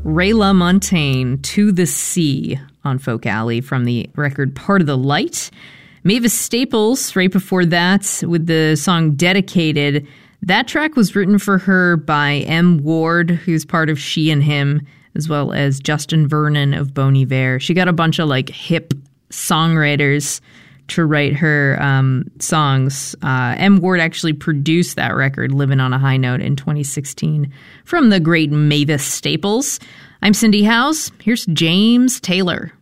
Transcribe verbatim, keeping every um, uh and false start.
Ray LaMontagne, To the Sea, on Folk Alley from the record Part of the Light. Mavis Staples, right before that, with the song Dedicated. That track was written for her by M. Ward, who's part of She and Him, as well as Justin Vernon of Bon Iver. She got a bunch of like hip songwriters to write her um, songs. Uh, M. Ward actually produced that record, Living on a High Note, in twenty sixteen from the great Mavis Staples. I'm Cindy Howes. Here's James Taylor.